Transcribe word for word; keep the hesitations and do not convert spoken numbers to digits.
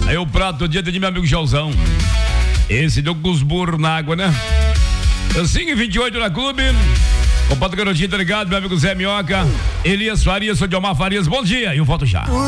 Aí o prato do dia tem de meu amigo Joãozão. Esse deu com os burros na água, né? cinco e vinte e oito na clube. O Pato Garotinho, tá ligado? Meu amigo Zé Minhoca. Elias Farias, sou de Omar Farias. Bom dia. E eu volto já.